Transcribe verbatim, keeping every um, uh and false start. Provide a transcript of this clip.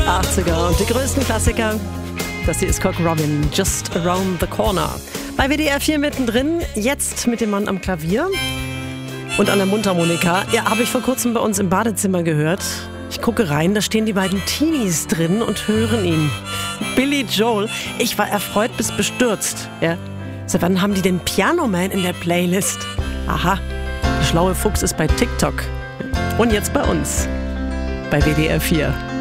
achtziger und die größten Klassiker. Das hier ist Cock Robin, Just Around the Corner. Bei W D R vier mittendrin, jetzt mit dem Mann am Klavier und an der Mundharmonika. Ja, habe ich vor kurzem bei uns im Badezimmer gehört. Ich gucke rein, da stehen die beiden Teenies drin und hören ihn. Billy Joel. Ich war erfreut bis bestürzt. Ja. Seit wann haben die den Piano Man in der Playlist? Aha, der schlaue Fuchs ist bei TikTok. Und jetzt bei uns, bei W D R vier.